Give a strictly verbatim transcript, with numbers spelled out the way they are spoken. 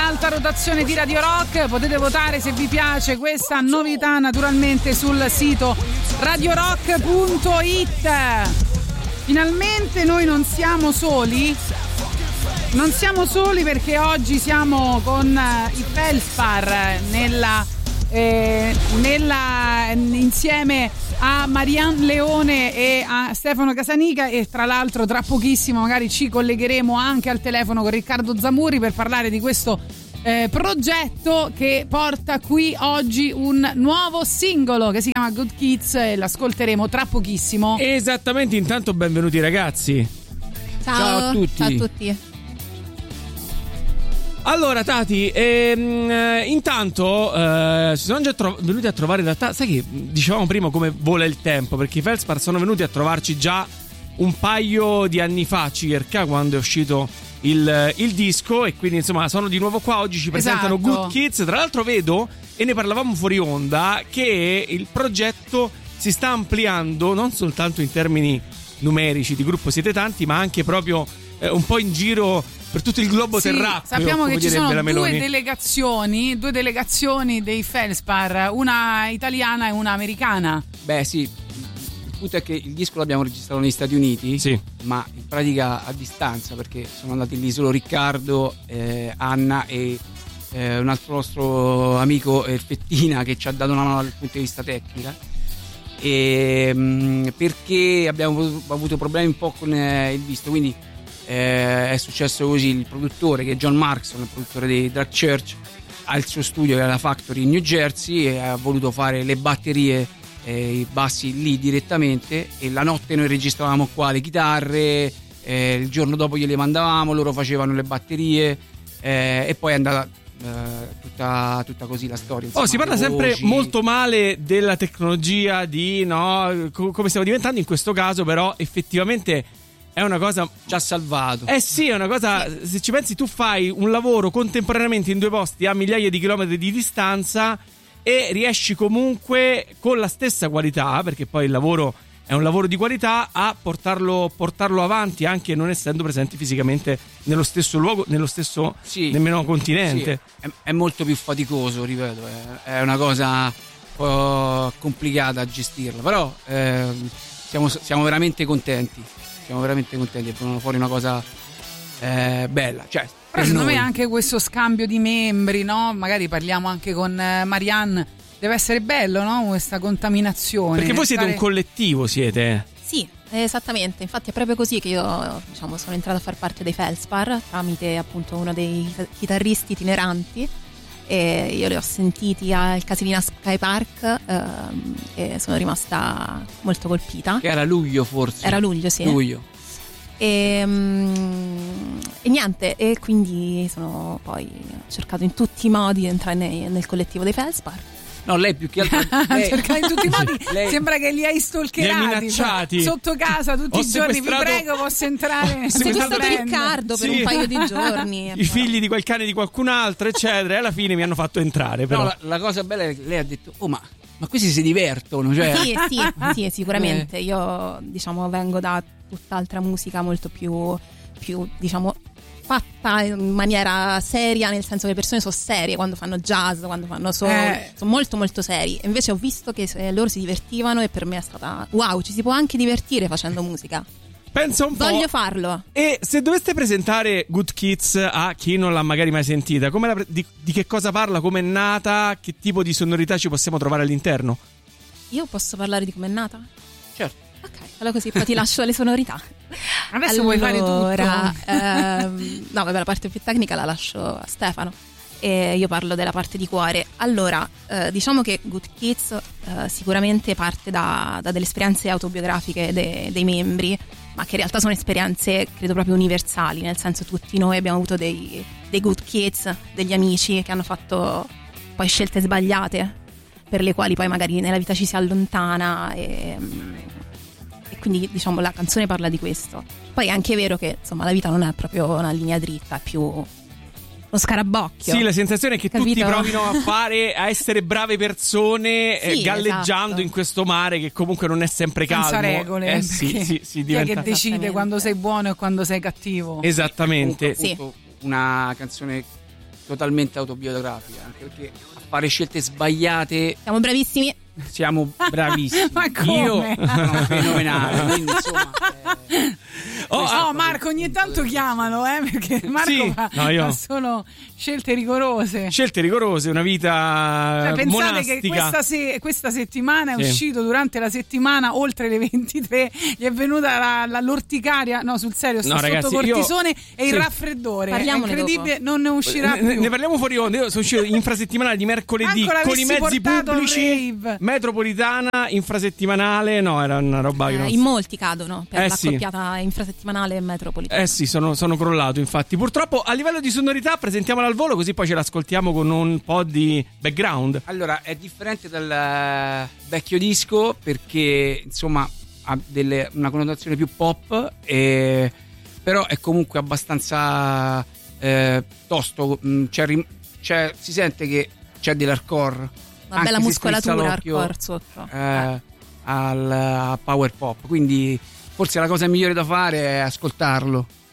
alta rotazione di Radio Rock. Potete votare se vi piace questa novità naturalmente sul sito radio rock punto it. Finalmente noi non siamo soli. Non siamo soli perché oggi siamo con i Felspar nella, eh, nella insieme a Marianne Leone e a Stefano Casanica, e tra l'altro tra pochissimo magari ci collegheremo anche al telefono con Riccardo Zamuri per parlare di questo eh, progetto che porta qui oggi un nuovo singolo che si chiama Good Kids e l'ascolteremo tra pochissimo. Esattamente, intanto benvenuti ragazzi. Ciao, ciao a tutti. Ciao a tutti. Allora Tati, ehm, intanto eh, si sono già tro- venuti a trovare in realtà, sai che dicevamo prima come vola il tempo, perché i Felspar sono venuti a trovarci già un paio di anni fa circa, quando è uscito il, il disco, e quindi insomma sono di nuovo qua, oggi ci presentano esatto. Good Kids. Tra l'altro vedo, e ne parlavamo fuori onda, che il progetto si sta ampliando non soltanto in termini numerici, di gruppo siete tanti, ma anche proprio eh, un po' in giro per tutto il globo sì, terracqueo. Sappiamo che ci sono due Meloni. delegazioni, due delegazioni dei Felspar, una italiana e una americana. Beh sì, il punto è che il disco l'abbiamo registrato negli Stati Uniti, sì, ma in pratica a distanza, perché sono andati lì solo Riccardo, eh, Anna e eh, un altro nostro amico, eh, Fettina, che ci ha dato una mano dal punto di vista tecnico, e, mh, perché abbiamo avuto problemi un po' con eh, il visto, quindi Eh, è successo così. Il produttore, che è John Markson, il produttore di Drag Church, ha il suo studio che è la Factory in New Jersey e ha voluto fare le batterie e i bassi lì direttamente, e la notte noi registravamo qua le chitarre, eh, il giorno dopo gliele mandavamo, loro facevano le batterie, eh, e poi è andata eh, tutta, tutta così la storia. Insomma, oh, si parla sempre voci. molto male della tecnologia, di no, co- come stiamo diventando in questo caso, però effettivamente è una cosa, ci ha salvato. Eh sì, è una cosa, se ci pensi, tu fai un lavoro contemporaneamente in due posti a migliaia di chilometri di distanza e riesci comunque con la stessa qualità, perché poi il lavoro è un lavoro di qualità, a portarlo, portarlo avanti anche non essendo presenti fisicamente nello stesso luogo, nello stesso sì, nemmeno continente. Sì, è, è molto più faticoso, ripeto, è, è una cosa un po' complicata a gestirla, però eh, siamo, siamo veramente contenti. Siamo veramente contenti, è venuta fuori una cosa eh, bella. Cioè, però secondo me anche questo scambio di membri, no? Magari parliamo anche con eh, Marianne, deve essere bello, no? Questa contaminazione. Perché voi siete stare... un collettivo, siete? Sì, esattamente. Infatti è proprio così che io, diciamo, sono entrata a far parte dei Felspar tramite appunto uno dei chitarristi itineranti, e io li ho sentiti al Casilina Sky Park ehm, e sono rimasta molto colpita. Che era luglio forse. Era luglio, sì. Luglio. E, mm, e niente, e quindi sono poi ho cercato in tutti i modi di entrare nei, nel collettivo dei Felspar. No, lei più che altro lei... cercare in tutti i modi. lei... Sembra che li hai stalkerati, li hai minacciati sotto casa tutti ho i giorni. Vi prego, posso entrare? Ho sequestrato Riccardo per sì. un paio di giorni. I figli di quel cane di qualcun altro, eccetera, e alla fine mi hanno fatto entrare. Però no, la, la cosa bella è che lei ha detto: oh, ma, ma questi si divertono, cioè... sì, sì, sì, sicuramente. Io, diciamo, vengo da tutt'altra musica molto più, più diciamo, fatta in maniera seria, nel senso che le persone sono serie quando fanno jazz, quando fanno soul, eh. sono molto molto seri. E invece ho visto che loro si divertivano, e per me è stata wow, ci si può anche divertire facendo musica. Pensa un po'. Voglio farlo. E se doveste presentare Good Kids a chi non l'ha magari mai sentita, come la, di, di che cosa parla, come è nata, che tipo di sonorità ci possiamo trovare all'interno? Io posso parlare di come è nata? Certo. Ok, allora così poi ti lascio le sonorità. Adesso allora, vuoi fare tutto? Ehm, no, vabbè, la parte più tecnica la lascio a Stefano e io parlo della parte di cuore. Allora, eh, diciamo che Good Kids eh, sicuramente parte da, da delle esperienze autobiografiche de, dei membri, ma che in realtà sono esperienze credo proprio universali, nel senso tutti noi abbiamo avuto dei, dei Good Kids, degli amici che hanno fatto poi scelte sbagliate, per le quali poi magari nella vita ci si allontana, e, e quindi diciamo la canzone parla di questo. Poi è anche vero che insomma la vita non è proprio una linea dritta, è più uno scarabocchio. Sì, la sensazione è che Capito? tutti provino a fare, a essere brave persone, sì, eh, galleggiando esatto. in questo mare che comunque non è sempre calmo. Senza regole. Eh sì, sì, sì, chi è diventa... che decide quando sei buono e quando sei cattivo? Esattamente. Appunto, appunto, una canzone totalmente autobiografica, anche perché a fare scelte sbagliate siamo bravissimi. Siamo bravissimi. Ma come? Io sono fenomenale, quindi insomma eh, oh, oh Marco, ogni tanto chiamalo, eh, perché Marco sì, fa, no, io... fa solo scelte rigorose. Scelte rigorose, una vita cioè, pensate monastica. che questa, se- questa settimana è sì. uscito durante la settimana oltre le ventitré, gli è venuta la, la, l'orticaria, no sul serio, sta no, sotto ragazzi, cortisone io... e il sì. raffreddore. Parliamone è incredibile, dopo. non ne uscirà ne, più. Ne parliamo fuori onda. Io sono uscito infrasettimanale di mercoledì Ancora con i avessi mezzi portato al pubblici, rave. metropolitana, infrasettimanale, no, era una roba che Eh, non... in molti cadono per Eh, l'accoppiata infrasettimanale e metropolitana. Eh sì, sono, sono crollato infatti. Purtroppo a livello di sonorità presentiamola al volo, così poi ce l'ascoltiamo con un po' di background. allora è differente dal vecchio disco perché insomma ha delle, una connotazione più pop, e, però è comunque abbastanza eh, tosto, c'è, c'è, si sente che c'è dell'hardcore, Una bella muscolatura hardcore sotto. eh, al, al power pop, quindi forse la cosa migliore da fare è ascoltarlo.